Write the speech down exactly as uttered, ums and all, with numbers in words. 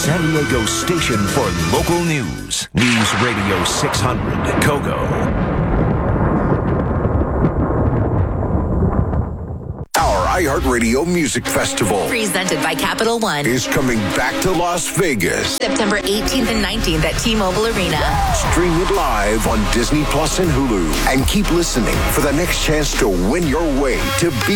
San Diego station for local news. News Radio six hundred, Kogo. iHeartRadio Music Festival presented by Capital One is coming back to Las Vegas September eighteenth and nineteenth at T-Mobile Arena. Stream it live on Disney Plus and Hulu, and keep listening for the next chance to win your way to be